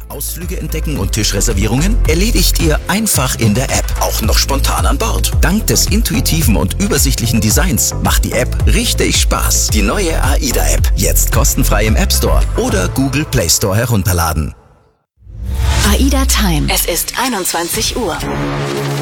Ausflüge entdecken und Tischreservierungen erledigt ihr einfach in der App, auch noch spontan an Bord. Dank des intuitiven und übersichtlichen Designs macht die App richtig Spaß. Die neue AIDA-App, jetzt kostenfrei im App Store oder Google Play Store herunterladen. AIDA Time. Es ist 21 Uhr.